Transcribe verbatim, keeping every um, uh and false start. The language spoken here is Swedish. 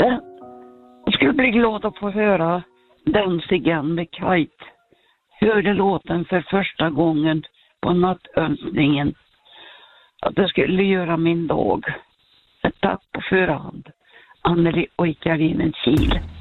Jag skulle bli glad att få höra Danzigen med Kite. Hörde låten för första gången på nattönskningen. Att det skulle göra min dag. Ett tack på förhand. Anneli och Karinen Kil.